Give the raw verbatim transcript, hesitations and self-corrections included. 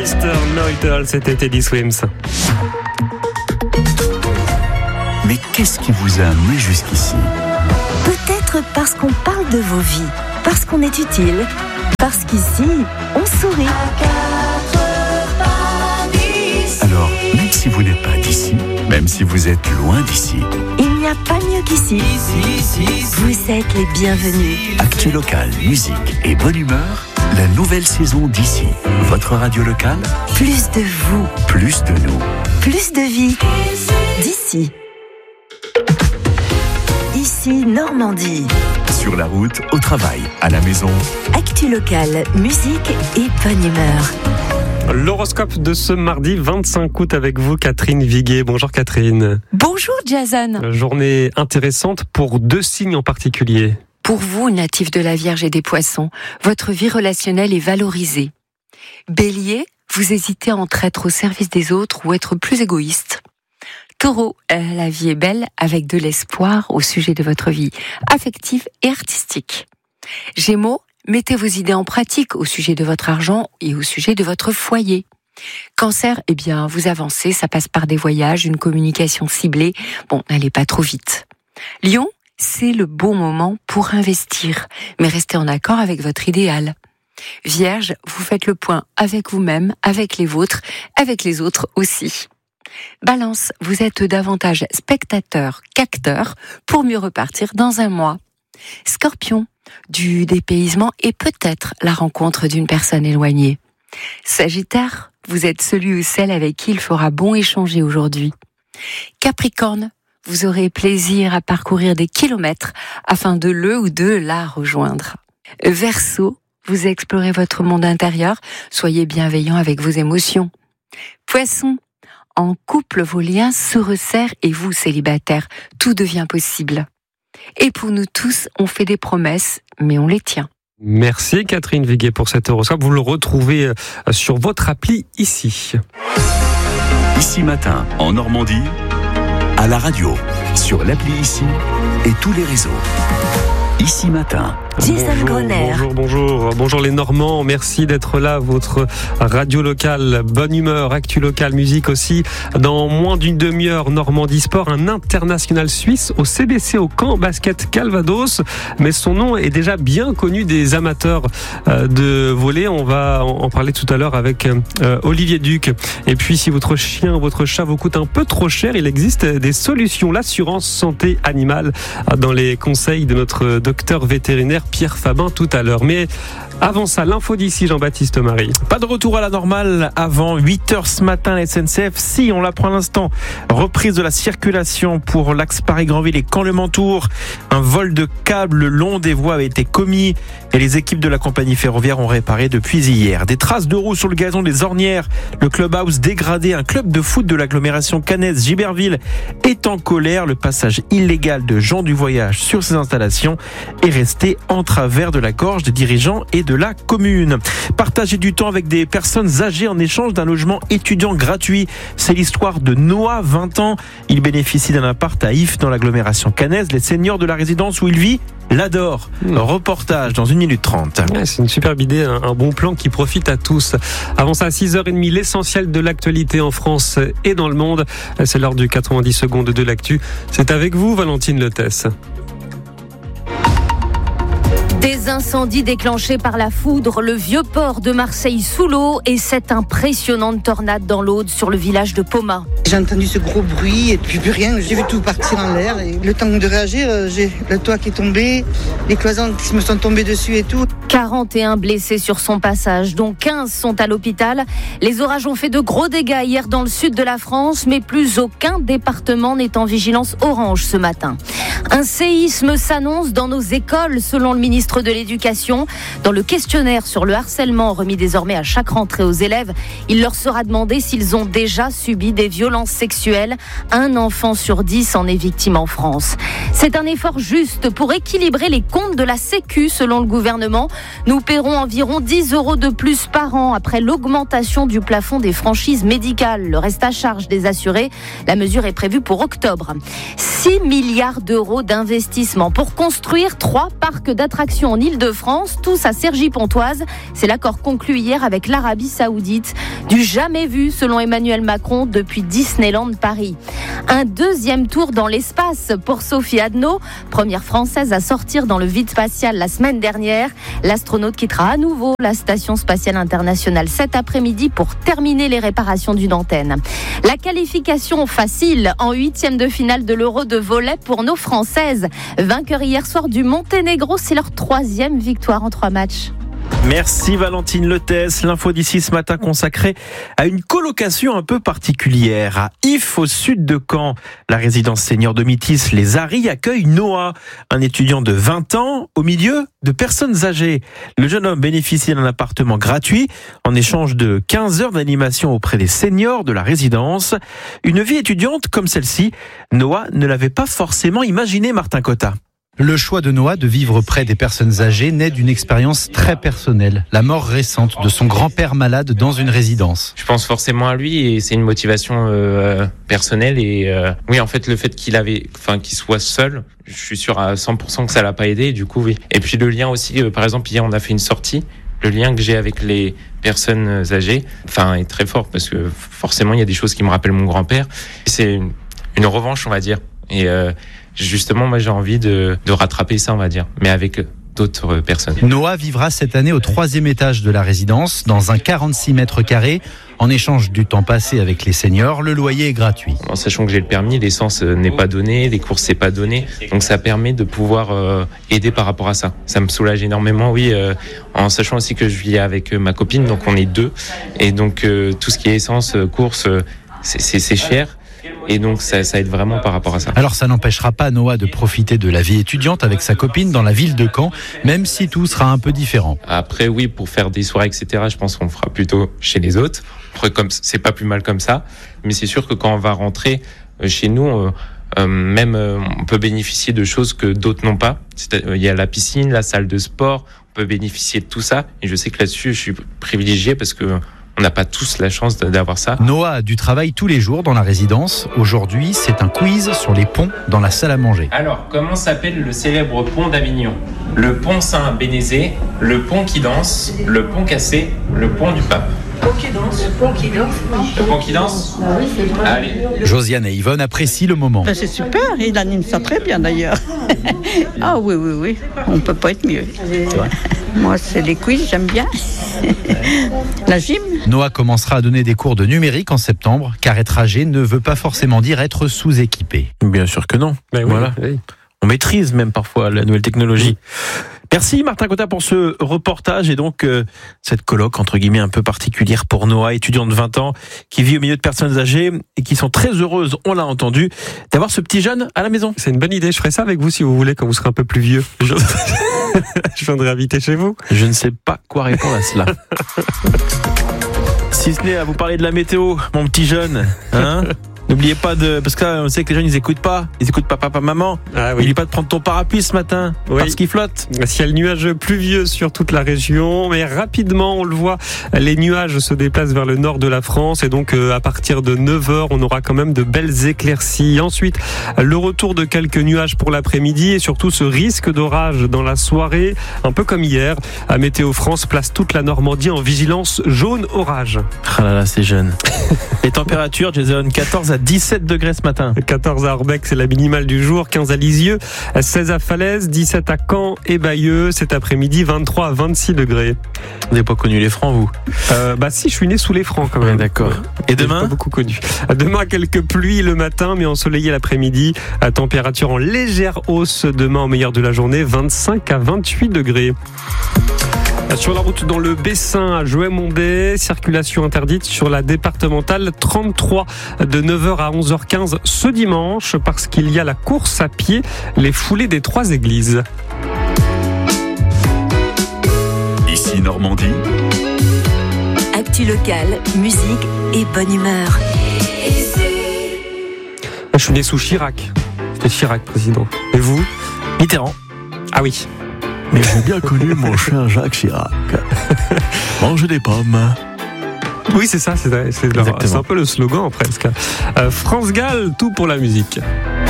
mister Know-It-All, c'était Teddy Swims. Mais qu'est-ce qui vous a amené jusqu'ici ? Peut-être parce qu'on parle de vos vies, parce qu'on est utile, parce qu'ici, on sourit. Alors, même si vous n'êtes pas d'ici, même si vous êtes loin d'ici, il n'y a pas mieux qu'ici. Vous êtes les bienvenus. Actu local, musique et bonne humeur, la nouvelle saison d'ici. Votre radio locale, Plus de vous, plus de nous. plus de vie. D'ici. Ici, Normandie. Sur la route, au travail, à la maison. Actu locale, musique et bonne humeur. L'horoscope de ce mardi vingt-cinq août avec vous, Catherine Viguier. Bonjour Catherine. Bonjour Jason. Journée intéressante pour deux signes en particulier. Pour vous, natif de la Vierge et des Poissons, votre vie relationnelle est valorisée. Bélier, vous hésitez entre être au service des autres ou être plus égoïste. Taureau, la vie est belle avec de l'espoir au sujet de votre vie affective et artistique. Gémeaux, mettez vos idées en pratique au sujet de votre argent et au sujet de votre foyer. Cancer, eh bien, vous avancez, ça passe par des voyages, une communication ciblée. Bon, n'allez pas trop vite. Lion, c'est le bon moment pour investir, mais restez en accord avec votre idéal. Vierge, vous faites le point avec vous-même, avec les vôtres, avec les autres aussi. Balance, vous êtes davantage spectateur qu'acteur pour mieux repartir dans un mois. Scorpion, du dépaysement et peut-être la rencontre d'une personne éloignée. Sagittaire, vous êtes celui ou celle avec qui il fera bon échanger aujourd'hui. Capricorne, vous aurez plaisir à parcourir des kilomètres afin de le ou de la rejoindre. Verseau, vous explorez votre monde intérieur, soyez bienveillant avec vos émotions. Poisson, en couple, vos liens se resserrent et vous, célibataire, tout devient possible. Et pour nous tous, on fait des promesses, mais on les tient. Merci Catherine Viguier pour cet horoscope. Vous le retrouvez sur votre appli ici. Ici matin, en Normandie, à la radio, sur l'appli ici et tous les réseaux. Ici matin. Jason Bonjour, Grosner. bonjour, bonjour, bonjour les Normands, merci d'être là, votre radio locale, bonne humeur, actu locale, musique aussi. Dans moins d'une demi-heure, Normandie Sport, un international suisse au C B C au camp basket Calvados, mais son nom est déjà bien connu des amateurs de volley. On va en parler tout à l'heure avec Olivier Duc. Et puis si votre chien, votre chat vous coûte un peu trop cher, il existe des solutions. L'assurance santé animale dans les conseils de notre docteur vétérinaire Pierre Fabin tout à l'heure. Mais avant ça, l'info d'ici, Jean-Baptiste Marie. Pas de retour à la normale avant huit heures ce matin à la S N C F. Si, on l'apprend à l'instant, reprise de la circulation pour l'axe Paris-Granville et Caen-le-Mantour. Un vol de câbles le long des voies avait été commis et les équipes de la compagnie ferroviaire ont réparé depuis hier. Des traces de roues sur le gazon des Ornières. Le clubhouse dégradé, un club de foot de l'agglomération cannaise-Giberville est en colère. Le passage illégal de gens du voyage sur ces installations est resté en travers de la gorge des dirigeants et de la commune. Partager du temps avec des personnes âgées en échange d'un logement étudiant gratuit. C'est l'histoire de Noah, vingt ans. Il bénéficie d'un appart à Ifs dans l'agglomération cannaise. Les seniors de la résidence où il vit l'adorent. Mmh. Reportage dans une minute trente. Ouais, c'est une superbe idée, un, un bon plan qui profite à tous. Avant ça, à six heures trente, l'essentiel de l'actualité en France et dans le monde. C'est l'heure du quatre-vingt-dix secondes de l'actu. C'est avec vous, Valentine Letès. Des incendies déclenchés par la foudre, le vieux port de Marseille sous l'eau et cette impressionnante tornade dans l'Aude sur le village de Poma. J'ai entendu ce gros bruit et puis plus rien, j'ai vu tout partir en l'air. Et le temps de réagir, j'ai le toit qui est tombé, les cloisons qui me sont tombées dessus et tout. quarante et un blessés sur son passage, dont quinze sont à l'hôpital. Les orages ont fait de gros dégâts hier dans le sud de la France, mais plus aucun département n'est en vigilance orange ce matin. Un séisme s'annonce dans nos écoles, selon le ministre de l'Éducation. Dans le questionnaire sur le harcèlement remis désormais à chaque rentrée aux élèves, il leur sera demandé s'ils ont déjà subi des violences sexuelles. Un enfant sur dix en est victime en France. C'est un effort juste pour équilibrer les comptes de la Sécu, selon le gouvernement. Nous paierons environ dix euros de plus par an après l'augmentation du plafond des franchises médicales. Le reste à charge des assurés, la mesure est prévue pour octobre. six milliards d'euros d'investissement pour construire trois parcs d'attractions en Île-de-France, tous à Cergy-Pontoise. C'est l'accord conclu hier avec l'Arabie Saoudite. Du jamais vu, selon Emmanuel Macron, depuis Disneyland Paris. Un deuxième tour dans l'espace pour Sophie Adno, première française à sortir dans le vide spatial la semaine dernière. L'astronaute quittera à nouveau la Station spatiale internationale cet après-midi pour terminer les réparations d'une antenne. La qualification facile en huitième de finale de l'Euro de volley pour nos Françaises. Vainqueurs hier soir du Monténégro, c'est leur troisième victoire en trois matchs. Merci Valentine Lethès. L'info d'ici ce matin consacrée à une colocation un peu particulière. À If, au sud de Caen, la résidence senior de Mitis, les Aris, accueille Noah, un étudiant de vingt ans au milieu de personnes âgées. Le jeune homme bénéficie d'un appartement gratuit en échange de quinze heures d'animation auprès des seniors de la résidence. Une vie étudiante comme celle-ci, Noah ne l'avait pas forcément imaginé, Martin Cotta. Le choix de Noah de vivre près des personnes âgées naît d'une expérience très personnelle, la mort récente de son grand-père malade dans une résidence. Je pense forcément à lui et c'est une motivation euh, personnelle et euh, oui, en fait le fait qu'il avait, enfin qu'il soit seul, je suis sûr à cent pour cent que ça l'a pas aidé. Du coup oui. Et puis le lien aussi, euh, par exemple hier on a fait une sortie. Le lien que j'ai avec les personnes âgées, enfin est très fort parce que forcément il y a des choses qui me rappellent mon grand-père. C'est une, une revanche on va dire et euh, justement, moi, j'ai envie de, de rattraper ça, on va dire, mais avec d'autres personnes. Noah vivra cette année au troisième étage de la résidence, dans un quarante-six mètres carrés. En échange du temps passé avec les seniors, le loyer est gratuit. En sachant que j'ai le permis, l'essence n'est pas donnée, les courses c'est pas donné, donc ça permet de pouvoir euh, aider par rapport à ça. Ça me soulage énormément, oui, euh, en sachant aussi que je vis avec ma copine, donc on est deux, et donc euh, tout ce qui est essence, courses, c'est, c'est, c'est cher. Et donc ça, ça aide vraiment par rapport à ça. Alors ça n'empêchera pas Noah de profiter de la vie étudiante avec sa copine dans la ville de Caen, même si tout sera un peu différent. Après oui, pour faire des soirées, et cetera, je pense qu'on le fera plutôt chez les autres. Après, comme c'est pas plus mal comme ça, mais c'est sûr que quand on va rentrer chez nous, euh, euh, même euh, on peut bénéficier de choses que d'autres n'ont pas. Il y a la piscine, la salle de sport, on peut bénéficier de tout ça. Et je sais que là-dessus, je suis privilégié parce que on n'a pas tous la chance d'avoir ça. Noah a du travail tous les jours dans la résidence. Aujourd'hui, c'est un quiz sur les ponts dans la salle à manger. Alors, comment s'appelle le célèbre pont d'Avignon ? Le pont Saint-Bénézé, le pont qui danse, le pont cassé, le pont du pape. Le pont qui danse, le pont qui danse. Le pont qui danse ? Ah oui, c'est vrai. Allez. Josiane et Yvonne apprécient le moment. Ben, c'est super, il anime ça très bien d'ailleurs. Ah oui, oui, oui, on ne peut pas être mieux. Moi, c'est les quiz, j'aime bien. La gym. Noah commencera à donner des cours de numérique en septembre, car être âgé ne veut pas forcément dire être sous-équipé. Bien sûr que non. Ben oui, voilà. Oui. On maîtrise même parfois la nouvelle technologie. Merci Martin Cotta pour ce reportage et donc euh, cette colloque entre guillemets un peu particulière pour Noah, étudiant de vingt ans qui vit au milieu de personnes âgées et qui sont très heureuses, on l'a entendu, d'avoir ce petit jeune à la maison. C'est une bonne idée, je ferai ça avec vous si vous voulez quand vous serez un peu plus vieux. Je, je viendrai habiter chez vous. Je ne sais pas quoi répondre à cela. Si ce n'est à vous parler de la météo, mon petit jeune, hein. N'oubliez pas de, parce que là, on sait que les jeunes ils écoutent pas, ils écoutent pas papa, maman. Ah oui. N'oublie pas de prendre ton parapluie ce matin, oui. Parce qu'il flotte. Ciel nuageux pluvieux sur toute la région, mais rapidement, on le voit, les nuages se déplacent vers le nord de la France et donc euh, à partir de neuf heures, on aura quand même de belles éclaircies. Ensuite, le retour de quelques nuages pour l'après-midi et surtout ce risque d'orage dans la soirée, un peu comme hier. À Météo France place toute la Normandie en vigilance jaune orage. Ah là là, c'est jeune. Les températures, Jason, quatorze à dix-sept degrés ce matin. quatorze à Orbec, c'est la minimale du jour. quinze à Lisieux, seize à Falaise, dix-sept à Caen et Bayeux. Cet après-midi, vingt-trois à vingt-six degrés. Vous n'avez pas connu les francs, vous ? euh, Bah si, je suis né sous les francs quand même. Ouais, d'accord. Et demain ? Pas beaucoup connu. Demain, quelques pluies le matin, mais ensoleillé l'après-midi. À température en légère hausse demain au meilleur de la journée, vingt-cinq à vingt-huit degrés. Sur la route dans le Bessin à Jouet-Mondé, circulation interdite sur la départementale trente-trois de neuf heures à onze heures quinze ce dimanche parce qu'il y a la course à pied, les foulées des trois églises. Ici Normandie. Actu locale, musique et bonne humeur. Je suis né sous Chirac. C'était Chirac président. Et vous ? Mitterrand. Ah oui. Mais j'ai bien connu mon cher Jacques Chirac. Mange des pommes. Oui, c'est ça, c'est, c'est, leur, c'est un peu le slogan presque. Euh, France Gall, tout pour la musique.